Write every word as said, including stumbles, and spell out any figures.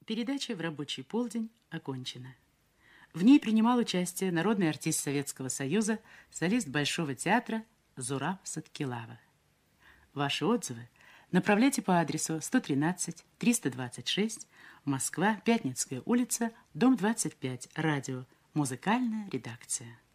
Передача «В рабочий полдень» окончена. В ней принимал участие народный артист Советского Союза, солист Большого театра Зураб Саткилава. Ваши отзывы направляйте по адресу сто тринадцать триста двадцать шесть, Москва, Пятницкая улица, дом двадцать пять, радио, музыкальная редакция.